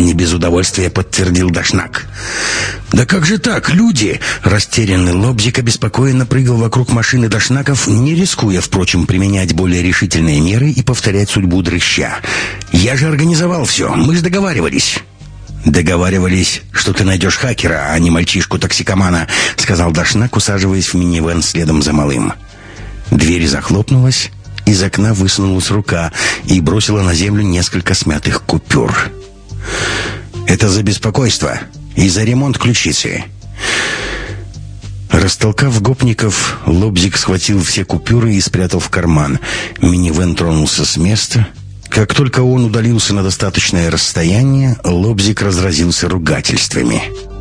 Не без удовольствия подтвердил Дашнак. «Да как же так, люди?» Растерянный Лобзик обеспокоенно прыгал вокруг машины Дашнаков, не рискуя, впрочем, применять более решительные меры и повторять судьбу Дрыща. «Я же организовал все, мы же договаривались». «Договаривались, что ты найдешь хакера, а не мальчишку-токсикомана», — сказал Дашнак, усаживаясь в минивэн следом за малым. Дверь захлопнулась, из окна высунулась рука и бросила на землю несколько смятых купюр. «Это за беспокойство и за ремонт ключицы». Растолкав гопников, Лобзик схватил все купюры и спрятал в карман. Минивэн тронулся с места. Как только он удалился на достаточное расстояние, Лобзик разразился ругательствами.